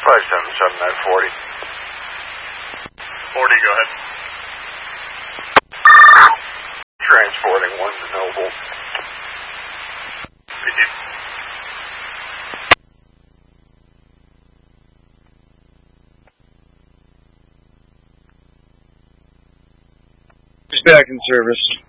577 40. 40, go ahead. Transporting 1 to Noble. PD. He's back in service.